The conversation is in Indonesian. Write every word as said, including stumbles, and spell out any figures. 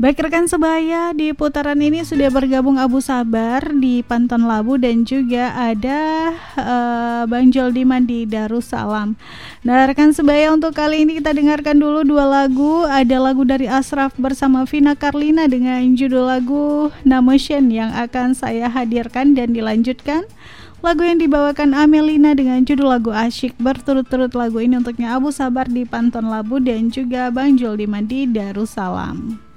Baik rekan sebaya, di putaran ini sudah bergabung Abu Sabar di Panton Labu dan juga ada uh, Bang Joldiman di Darussalam. Nah rekan sebaya, untuk kali ini kita dengarkan dulu dua lagu. Ada lagu dari Ashraf bersama Vina Carlina dengan judul lagu Namotion yang akan saya hadirkan, dan dilanjutkan lagu yang dibawakan Amelina dengan judul lagu Asyik. Berturut-turut lagu ini untuknya Abu Sabar di Panton Labu dan juga Bang Joldiman di Darussalam.